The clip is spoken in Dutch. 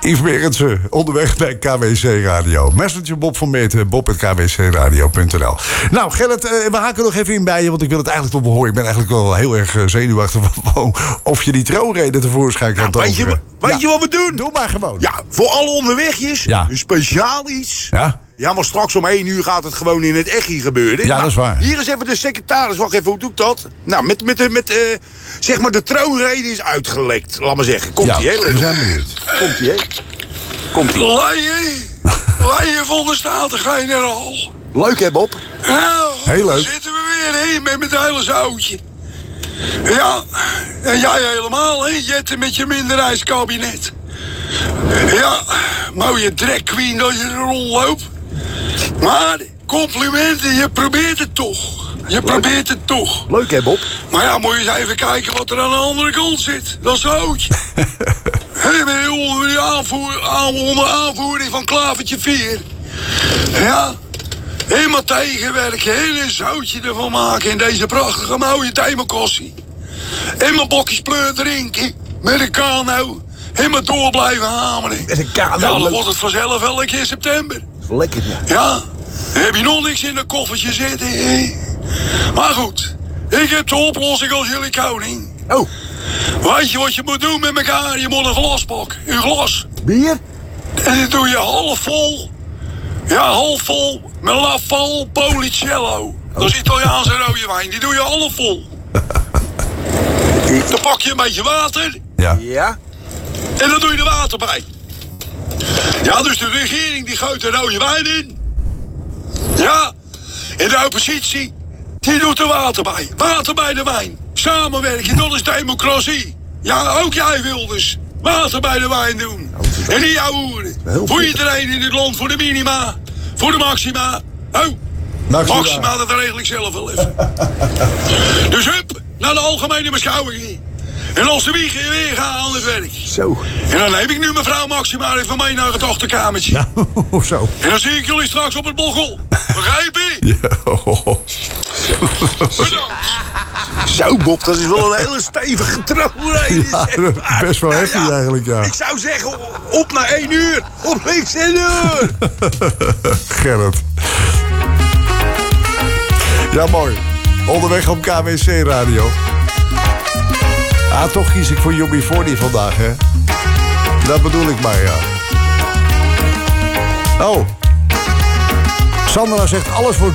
Yves Berendsen, onderweg bij KWC Radio. Messenger Bob van Meten, bob@kwcradio.nl. Nou, Gerrit, we haken nog even in bij je, want ik wil het eigenlijk toch behoren. Ik ben eigenlijk wel heel erg zenuwachtig of je die troonrede tevoorschijn kan toveren. Weet je wat we doen? Doe maar gewoon. Ja, voor alle onderwegjes, Ja. een speciaal iets. Ja? Ja, maar straks om 1 uur gaat het gewoon in het echi gebeuren. Ja, dat is waar. Hier is even de secretaris. Wacht even, hoe doe ik dat? Nou, zeg maar, de troonrede is uitgelekt. Laat maar zeggen. Komt-ie, hè? We zijn benieuwd. Komt-ie, hè? Komt-ie. Leien van de Staten-Generaal. Leuk, hè, Bob? Nou, Heel leuk. daar zitten we weer heen met het hele zoutje. Ja, en jij helemaal, hè? Jetten met je minderheidskabinet. Ja, mooie drag queen dat je er rondloopt. Maar, complimenten, je probeert het toch. Leuk, hè, Bob? Maar ja, moet je eens even kijken wat er aan de andere kant zit. Dat zoutje. Onder aanvoering van Klavertje 4. Ja. Helemaal tegenwerken. En een zoutje ervan maken in deze prachtige mooie themacossie. En mijn bokjes pleur drinken. Met een kano. En maar door blijven hameren. Met een kano. Ja, dan wordt het vanzelf elke keer september. Lekker, ja. Ja. Dan heb je nog niks in dat koffertje zitten. Hè? Maar goed. Ik heb de oplossing als jullie koning. Oh, Weet je wat je moet doen met elkaar? Je moet een glas pakken. Een glas. bier? En die doe je half vol. Ja, half vol. Met Laval Policello. Dat is Italiaanse rode wijn. Die doe je half vol. Dan pak je een beetje water. Ja. Ja. En dan doe je er water bij. Ja, dus de regering die gooit de rode wijn in. Ja. En de oppositie, die doet er water bij. Water bij de wijn. Samenwerken, dat is democratie. Ja, ook jij Wilders. Water bij de wijn doen. En niet jouw hoeren. Voor iedereen in dit land, voor de minima. Voor de maxima. Oh, maxima, dat regel ik zelf wel even. Dus hup, naar de algemene beschouwing. En als de wiegen weer gaan aan het werk. Zo. En dan neem ik nu mevrouw Maxima even mee naar het achterkamertje. Ja, zo. En dan zie ik jullie straks op het bochel. Begrijpen? Ja. Bedankt. Zo, Bob, dat is wel een hele stevige troonrede. Ja, best wel heftig eigenlijk, ja. Ik zou zeggen, op naar 1 uur. Op niks 1 uur. Gerrit. Ja, mooi. Onderweg op KWC Radio. Ah, toch kies ik voor UB40 vandaag, hè? Dat bedoel ik maar, ja. Oh. Sandra zegt alles voor